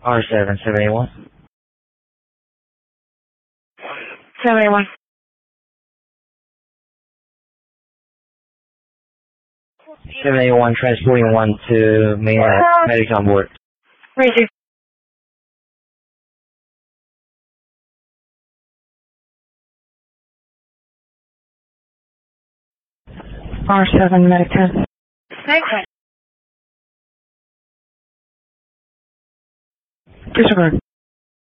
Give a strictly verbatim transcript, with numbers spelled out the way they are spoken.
R seven, seven eight one. seven eight one. seven eight one, transporting one to mainland. Medics on board. Receive. R seven, medic ten. Thanks. Disregard.